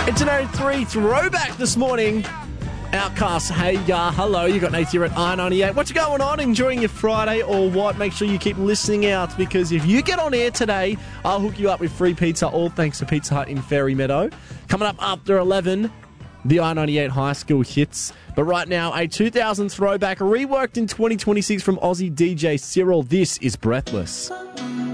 It's an 03 throwback this morning. Outcast, hey, hello. You got Nate here at I-98. What's going on? Enjoying your Friday or what? Make sure you keep listening out, because if you get on air today, I'll hook you up with free pizza, all thanks to Pizza Hut in Fairy Meadow. Coming up after 11, the I-98 High School hits. But right now, a 2000 throwback reworked in 2026 from Aussie DJ Cyril. This is Breathless.